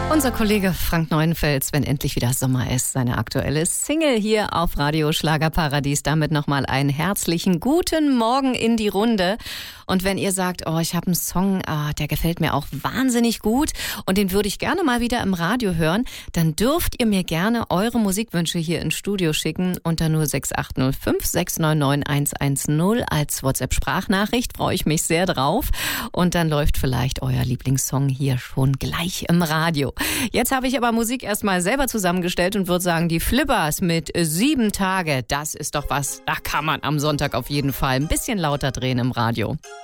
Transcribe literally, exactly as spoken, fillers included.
Unser Kollege Frank Neuenfels, wenn endlich wieder Sommer ist, seine aktuelle Single hier auf Radio Schlagerparadies. Damit nochmal einen herzlichen guten Morgen in die Runde. Und wenn ihr sagt, oh, ich habe einen Song, ah, der gefällt mir auch wahnsinnig gut und den würde ich gerne mal wieder im Radio hören, dann dürft ihr mir gerne eure Musikwünsche hier ins Studio schicken unter null sechs acht null fünf sechs neun neun eins eins null als WhatsApp-Sprachnachricht. Freue ich mich sehr drauf. Und dann läuft vielleicht euer Lieblingssong hier schon gleich im Radio. Jetzt habe ich aber Musik erstmal selber zusammengestellt und würde sagen, die Flippers mit sieben Tage, das ist doch was, da kann man am Sonntag auf jeden Fall ein bisschen lauter drehen im Radio.